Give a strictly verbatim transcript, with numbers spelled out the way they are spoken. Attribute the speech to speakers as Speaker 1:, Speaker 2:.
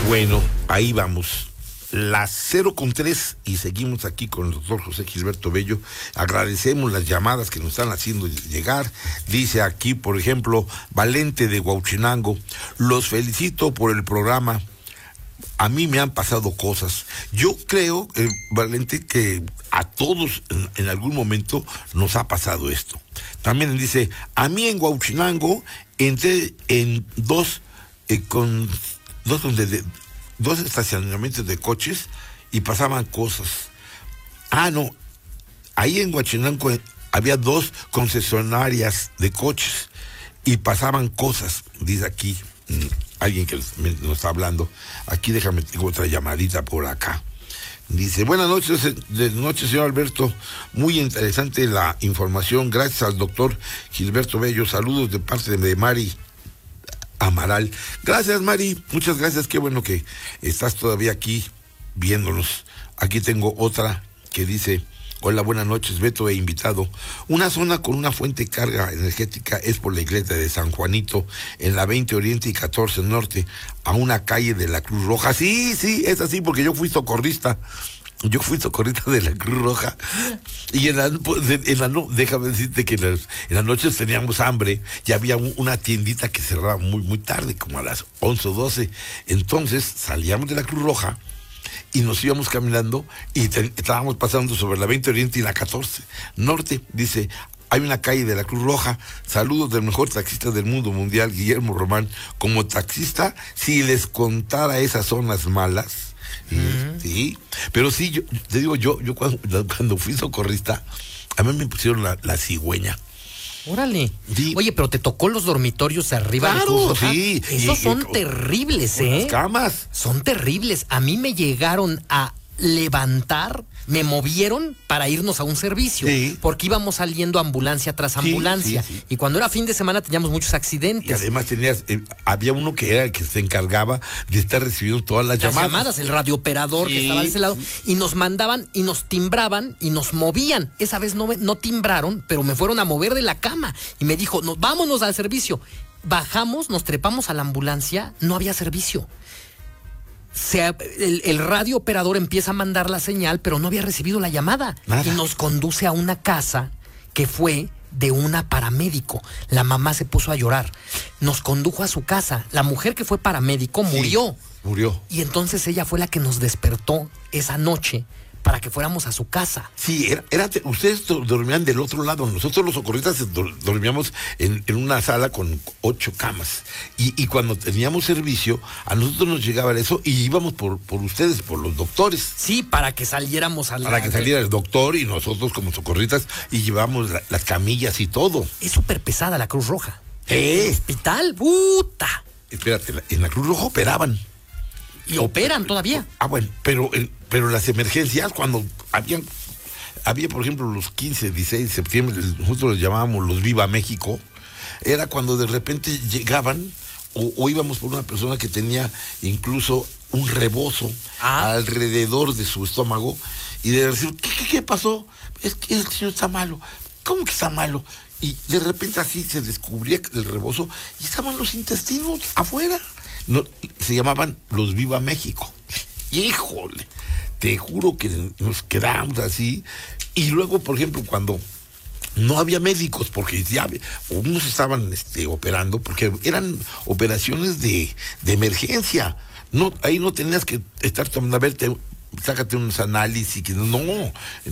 Speaker 1: Bueno, ahí vamos. Las cero con tres y seguimos aquí con el doctor José Gilberto Bello. Agradecemos las llamadas que nos están haciendo llegar. Dice aquí, por ejemplo, Valente de Huauchinango: los felicito por el programa. A mí me han pasado cosas. Yo creo, eh, Valente, que a todos en, en algún momento nos ha pasado esto. También dice: a mí en Huauchinango entré en dos eh, con dos donde de, dos estacionamientos de coches y pasaban cosas. Ah, no, ahí en Huauchinango había dos concesionarias de coches y pasaban cosas, dice aquí mmm, alguien que nos está hablando. Aquí déjame, tengo otra llamadita por acá. Dice: buenas noches, de noche, señor Alberto. Muy interesante la información. Gracias al doctor Gilberto Bello. Saludos de parte de Mari Amaral. Gracias, Mari. Muchas gracias. Qué bueno que estás todavía aquí viéndonos. Aquí tengo otra que dice: hola, buenas noches, Beto e invitado. Una zona con una fuente de carga energética es por la iglesia de San Juanito, en la veinte Oriente y catorce Norte, a una calle de la Cruz Roja. Sí, sí, es así, porque yo fui socorrista. Yo fui socorrista de la Cruz Roja. Y en la, en la no, déjame decirte que en las, en las noches teníamos hambre y había un, una tiendita que cerraba muy, muy tarde, como a las once o doce. Entonces salíamos de la Cruz Roja y nos íbamos caminando y te, estábamos pasando sobre la veinte Oriente y la catorce Norte. Dice: hay una calle de la Cruz Roja. Saludos del mejor taxista del mundo mundial, Guillermo Román. Como taxista, si les contara esas zonas malas, uh-huh. Sí, pero sí, yo te digo, yo, yo cuando, cuando fui socorrista, a mí me pusieron la, la cigüeña.
Speaker 2: Órale.
Speaker 1: Sí.
Speaker 2: Oye, pero te tocó los dormitorios arriba de Cruz Roja.
Speaker 1: Sí.
Speaker 2: Esos
Speaker 1: y,
Speaker 2: son
Speaker 1: y,
Speaker 2: terribles, ¿eh?
Speaker 1: Las camas.
Speaker 2: Son terribles. A mí me llegaron a levantar, me movieron para irnos a un servicio,
Speaker 1: sí.
Speaker 2: Porque íbamos saliendo ambulancia tras ambulancia, sí, sí, sí. Y cuando era fin de semana teníamos muchos accidentes.
Speaker 1: Y además tenías, eh, había uno que era el que se encargaba de estar recibiendo todas las, las llamadas.
Speaker 2: llamadas, el radiooperador, sí, que estaba de ese lado, sí. Y nos mandaban y nos timbraban y nos movían. Esa vez no, no timbraron, pero me fueron a mover de la cama y me dijo: no, vámonos al servicio. Bajamos, nos trepamos a la ambulancia, no había servicio. Se, el, el radio operador empieza a mandar la señal, pero no había recibido la llamada. Nada. Y nos conduce a una casa que fue de una paramédico. La mamá se puso a llorar. Nos condujo a su casa. La mujer que fue paramédico murió.
Speaker 1: Sí, murió.
Speaker 2: Y entonces ella fue la que nos despertó esa noche para que fuéramos a su casa.
Speaker 1: Sí, era, era, ustedes dormían del otro lado. Nosotros los socorristas dormíamos en, en una sala con ocho camas. Y, y cuando teníamos servicio, a nosotros nos llegaba eso y íbamos por, por ustedes, por los doctores.
Speaker 2: Sí, para que saliéramos a la...
Speaker 1: Para que saliera el doctor y nosotros como socorristas y llevábamos la, las camillas y todo.
Speaker 2: Es súper pesada la Cruz Roja.
Speaker 1: ¿Eh?
Speaker 2: El hospital, puta.
Speaker 1: Espérate, en la Cruz Roja operaban.
Speaker 2: Y operan todavía.
Speaker 1: Ah, bueno, pero, pero las emergencias, cuando habían, había, por ejemplo, los quince, dieciséis de septiembre, nosotros los llamábamos los Viva México, era cuando de repente llegaban o, o íbamos por una persona que tenía incluso un rebozo ah. alrededor de su estómago y de decir: ¿qué, qué, qué pasó? Es que el señor está malo. ¿Cómo que está malo? Y de repente así se descubría el rebozo y estaban los intestinos afuera. No, se llamaban los Viva México. Híjole, te juro que nos quedábamos así. Y luego, por ejemplo, cuando no había médicos, porque ya unos estaban este, operando, porque eran operaciones de, de emergencia. No, ahí no tenías que estar tomando, a ver, te, sácate unos análisis, que no.